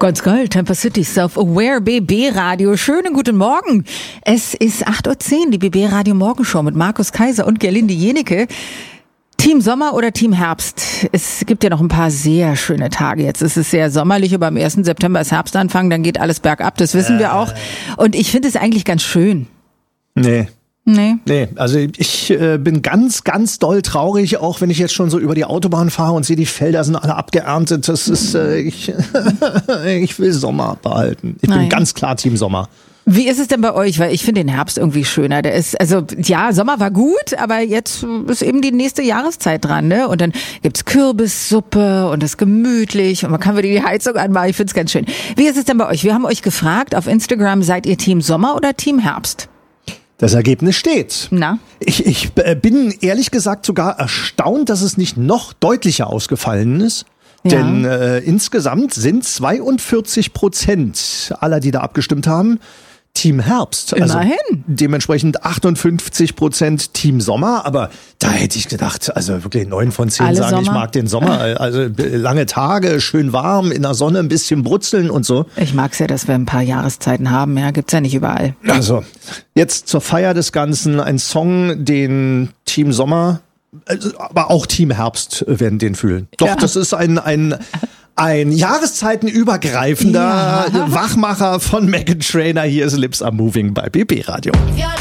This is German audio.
Ganz geil, Tampa City Self-Aware BB Radio. Schönen guten Morgen. Es ist 8:10 Uhr, die BB Radio Morgenshow mit Markus Kaiser und Gerlinde Jenecke. Team Sommer oder Team Herbst? Es gibt ja noch ein paar sehr schöne Tage. Jetzt ist es sehr sommerlich, aber am 1. September ist Herbstanfang, dann geht alles bergab, das wissen wir auch. Und ich finde es eigentlich ganz schön. Nee, also ich bin ganz, ganz doll traurig, auch wenn ich jetzt schon so über die Autobahn fahre und sehe, die Felder sind alle abgeerntet. Das ist, ich will Sommer behalten. Ich bin ganz klar Team Sommer. Wie ist es denn bei euch? Weil ich finde den Herbst irgendwie schöner. Der ist, also ja, Sommer war gut, aber jetzt ist eben die nächste Jahreszeit dran, ne? Und dann gibt's Kürbissuppe und das ist gemütlich und man kann wieder die Heizung anmachen. Ich find's ganz schön. Wie ist es denn bei euch? Wir haben euch gefragt auf Instagram, seid ihr Team Sommer oder Team Herbst? Das Ergebnis steht. Na? Ich bin ehrlich gesagt sogar erstaunt, dass es nicht noch deutlicher ausgefallen ist. Ja. Denn insgesamt sind 42% aller, die da abgestimmt haben, Team Herbst. Immerhin. Also dementsprechend 58% Team Sommer. Aber da hätte ich gedacht, also wirklich 9 von 10 Alle sagen, Sommer? ich mag den Sommer. Also lange Tage, schön warm, in der Sonne ein bisschen brutzeln und so. Ich mag's ja, dass wir ein paar Jahreszeiten haben. Ja, gibt's ja nicht überall. Also jetzt zur Feier des Ganzen ein Song, den Team Sommer, aber auch Team Herbst werden den fühlen. Doch, ja. Das ist ein jahreszeitenübergreifender Wachmacher von Meghan Trainor. Hier ist Lips Are Moving bei BB Radio.